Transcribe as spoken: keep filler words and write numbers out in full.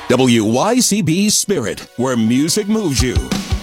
W Y C B Spirit, where music moves you.